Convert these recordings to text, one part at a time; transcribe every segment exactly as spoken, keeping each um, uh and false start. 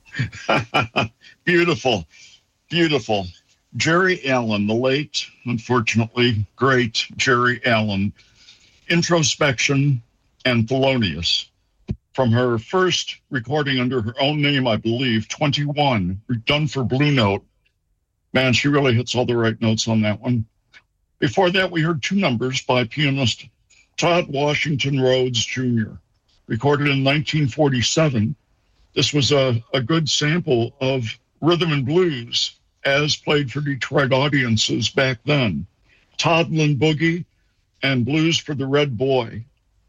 Beautiful, beautiful. Jerry Allen, the late, unfortunately, great Jerry Allen, Introspection and Thelonious. From her first recording under her own name, I believe, twenty-one, done for Blue Note. Man, she really hits all the right notes on that one. Before that, we heard two numbers by pianist Todd Washington Rhodes Junior, recorded in nineteen forty-seven. This was a, a good sample of rhythm and blues as played for Detroit audiences back then. Toddlin' Boogie and Blues for the Red Boy.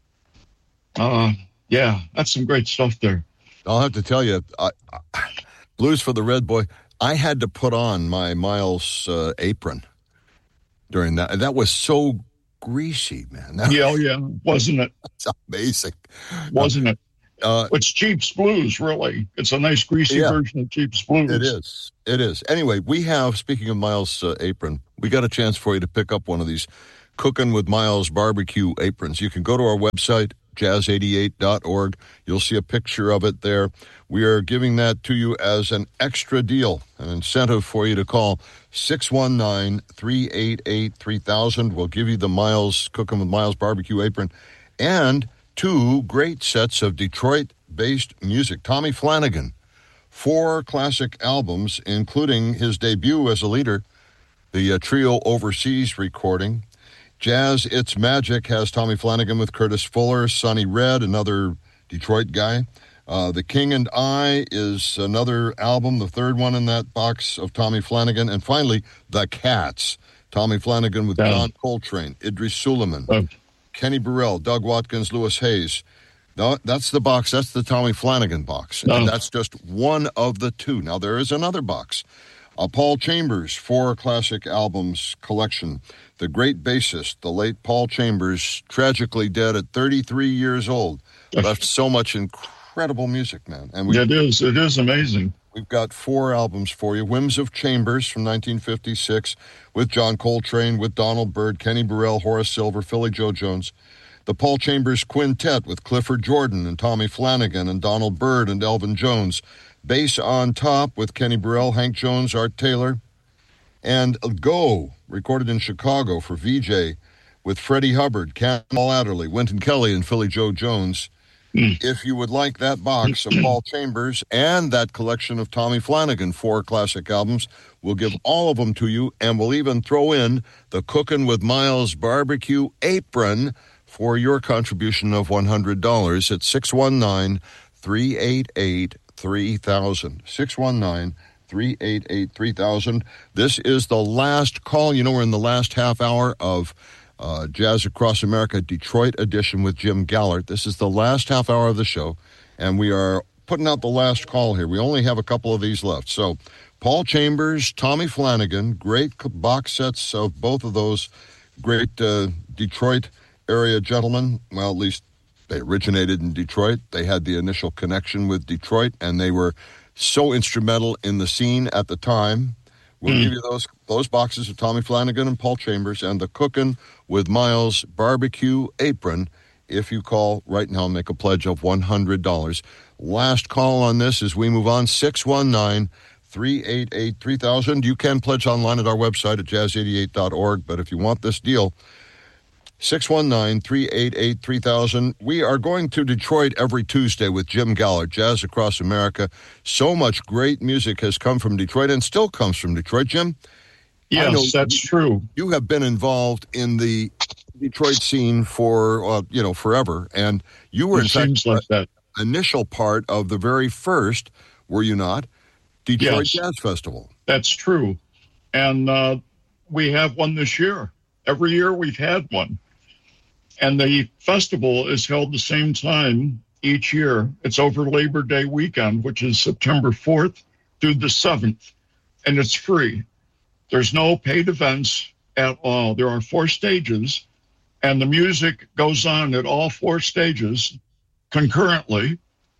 Uh, yeah, that's some great stuff there. I'll have to tell you, I, I, Blues for the Red Boy, I had to put on my Miles uh, apron during that. And that was so greasy, man. That yeah, yeah, wasn't it? It's amazing. Wasn't it? Uh, it's Cheap's Blues, really. It's a nice greasy yeah, version of Cheap's Blues. It is. It is. Anyway, we have, speaking of Miles' uh, apron, we got a chance for you to pick up one of these Cooking with Miles barbecue aprons. You can go to our website, jazz eighty-eight dot org. You'll see a picture of it there. We are giving that to you as an extra deal, an incentive for you to call six one nine, three eight eight, three thousand. We'll give you the Miles Cooking with Miles barbecue apron and two great sets of Detroit-based music. Tommy Flanagan, four classic albums, including his debut as a leader, the uh, Trio Overseas recording. Jazz It's Magic has Tommy Flanagan with Curtis Fuller, Sonny Red, another Detroit guy. Uh, the King and I is another album, the third one in that box of Tommy Flanagan. And finally, The Cats, Tommy Flanagan with yeah. John Coltrane, Idris Suleiman, oh. Kenny Burrell, Doug Watkins, Lewis Hayes. No, that's the box. That's the Tommy Flanagan box. Oh. And that's just one of the two. Now, there is another box. A Paul Chambers, four classic albums collection. The great bassist, the late Paul Chambers, tragically dead at thirty-three years old. Left so much incredible music, man. And we, it is. It is amazing. We've got four albums for you. Whims of Chambers from nineteen fifty-six with John Coltrane, with Donald Byrd, Kenny Burrell, Horace Silver, Philly Joe Jones. The Paul Chambers Quintet with Clifford Jordan and Tommy Flanagan and Donald Byrd and Elvin Jones. Bass on Top with Kenny Burrell, Hank Jones, Art Taylor. And Go, recorded in Chicago for V J with Freddie Hubbard, Campbell Adderley, Wynton Kelly, and Philly Joe Jones. Mm. If you would like that box of Paul Chambers and that collection of Tommy Flanagan, four classic albums, we'll give all of them to you, and we'll even throw in the Cooking with Miles barbecue apron for your contribution of one hundred dollars at six one nine, three eight eight, three thousand. six one nine, three eight eight, three thousand. This is the last call. You know, we're in the last half hour of uh, Jazz Across America Detroit edition with Jim Gallert. This is the last half hour of the show, and we are putting out the last call here. We only have a couple of these left. So Paul Chambers, Tommy Flanagan, great box sets of both of those great uh, Detroit area gentlemen. Well, at least they originated in Detroit. They had the initial connection with Detroit, and they were so instrumental in the scene at the time. We'll mm. give you those those boxes of Tommy Flanagan and Paul Chambers and the Cookin' with Miles barbecue apron if you call right now and make a pledge of one hundred dollars. Last call on this as we move on, six one nine, three eight eight, three thousand. You can pledge online at our website at jazz eighty-eight dot org, but if you want this deal, six one nine, three eight eight, three thousand. We are going to Detroit every Tuesday with Jim Gallert, Jazz Across America. So much great music has come from Detroit and still comes from Detroit. Jim? Yes, that's you, true. You have been involved in the Detroit scene for, uh, you know, forever. And you were, it in fact, like that. initial part of the very first, were you not, Detroit yes, Jazz Festival. That's true. And uh, we have one this year. Every year we've had one. And the festival is held the same time each year. It's over Labor Day weekend, which is September fourth through the seventh, and it's free. There's no paid events at all. There are four stages, and the music goes on at all four stages concurrently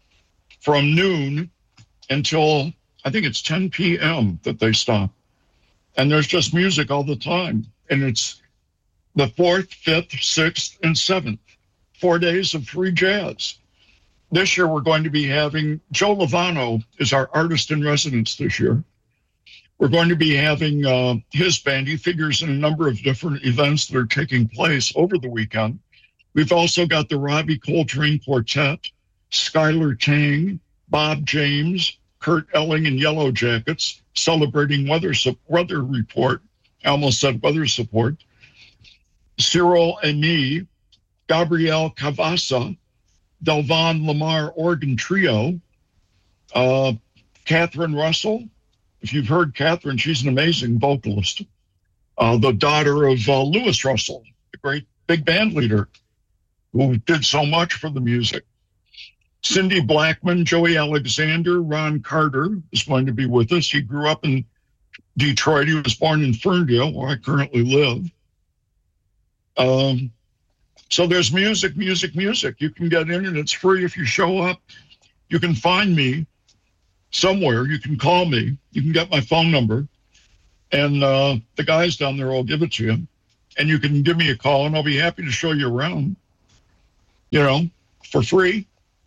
from noon until, I think it's ten p.m. that they stop. And there's just music all the time, and it's the fourth, fifth, sixth, and seventh. Four days of free jazz. this year we're going to be having, Joe Lovano is our artist in residence this year. We're going to be having uh, his band. He figures in a number of different events that are taking place over the weekend. We've also got the Robbie Coltrane Quartet, Skylar Tang, Bob James, Kurt Elling and Yellow Jackets, celebrating weather, weather report. I almost said weather support. Cyril Amy, Gabrielle Cavassa, Delvon Lamar Organ Trio, uh, Catherine Russell. If you've heard Catherine, she's an amazing vocalist. Uh, the daughter of uh, Lewis Russell, the great big band leader who did so much for the music. Cindy Blackman, Joey Alexander, Ron Carter is going to be with us. He grew up in Detroit. He was born in Ferndale, where I currently live. Um, so there's music, music, music. You can get in and it's free if you show up. You can find me somewhere. You can call me. You can get my phone number. And uh, the guys down there will give it to you. And you can give me a call, and I'll be happy to show you around, you know, for free.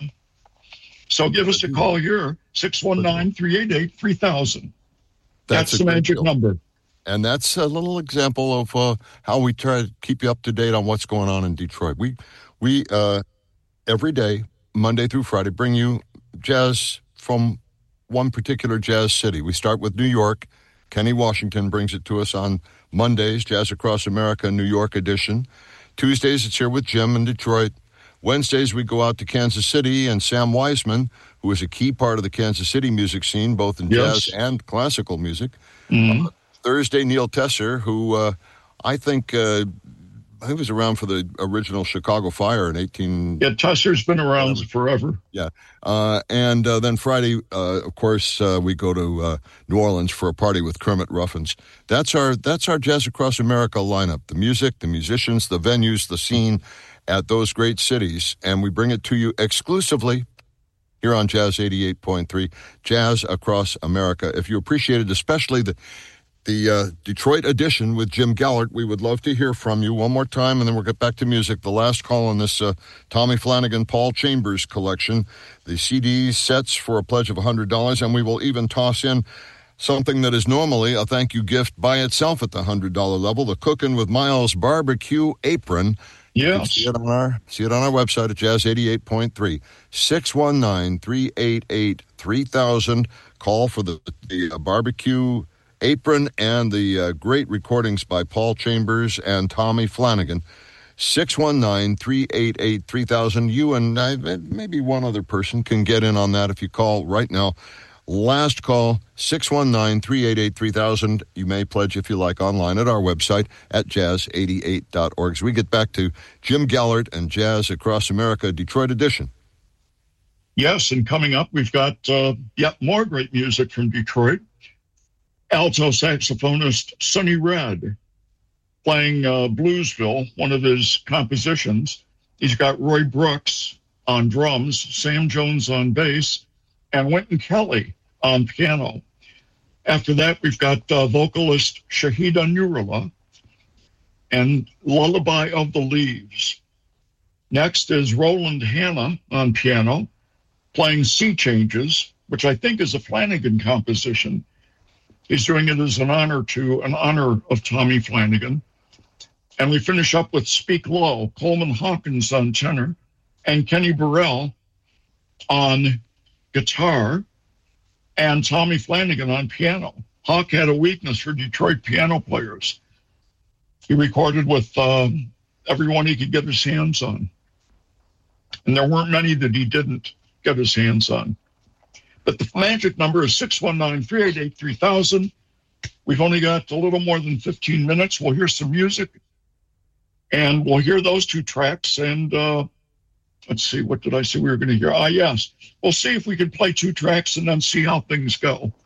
So give us a call here, six one nine, three eight eight, three thousand. That's, that's the magic deal. Number. And that's a little example of uh, how we try to keep you up to date on what's going on in Detroit. We, we uh, every day, Monday through Friday, bring you jazz from one particular jazz city. We start with New York. Kenny Washington brings it to us on Mondays, Jazz Across America, New York edition. Tuesdays, it's here with Jim in Detroit. Wednesdays, we go out to Kansas City, and Sam Wiseman, who is a key part of the Kansas City music scene, both in yes. jazz and classical music. Mm-hmm. Uh, Thursday, Neil Tesser, who uh, I think uh, he was around for the original Chicago Fire in eighteen... Yeah, Tesser's been around forever. Yeah. Uh, and uh, then Friday, uh, of course, uh, we go to uh, New Orleans for a party with Kermit Ruffins. That's our, that's our Jazz Across America lineup. The music, the musicians, the venues, the scene at those great cities, and we bring it to you exclusively here on Jazz eighty-eight point three, Jazz Across America. If you appreciated especially the the uh, Detroit edition with Jim Gallert, we would love to hear from you one more time, and then we'll get back to music. The last call on this uh, Tommy Flanagan, Paul Chambers collection, the C D sets for a pledge of one hundred dollars, and we will even toss in something that is normally a thank you gift by itself at the one hundred dollars level, the Cookin' with Miles barbecue apron. Yes. See it on our, see it on our website at Jazz eighty-eight point three. six one nine, three eight eight, three thousand. Call for the, the uh, barbecue apron and the uh, great recordings by Paul Chambers and Tommy Flanagan. six one nine, three eight eight, three thousand. You and I, maybe one other person can get in on that if you call right now. Last call, six one nine, three eight eight, three thousand. You may pledge if you like online at our website at jazz eighty-eight dot org. As we get back to Jim Gallert and Jazz Across America, Detroit edition. Yes, and coming up, we've got uh, yet more great music from Detroit. Alto saxophonist Sonny Red playing uh, Bluesville, one of his compositions. He's got Roy Brooks on drums, Sam Jones on bass, and Wynton Kelly on piano. After that, we've got uh, vocalist Shahida Nurullah and Lullaby of the Leaves. Next is Roland Hanna on piano, playing Sea Changes, which I think is a Flanagan composition. He's doing it as an honor to an honor of Tommy Flanagan. And we finish up with Speak Low, Coleman Hawkins on tenor, and Kenny Burrell on guitar, and Tommy Flanagan on piano. Hawk had a weakness for Detroit piano players. He recorded with uh, everyone he could get his hands on. And there weren't many that he didn't get his hands on. But the magic number is six one nine, three eight eight, three thousand. We've only got a little more than fifteen minutes. We'll hear some music, and we'll hear those two tracks. And uh, let's see, what did I say we were going to hear? Ah, yes. We'll see if we can play two tracks and then see how things go.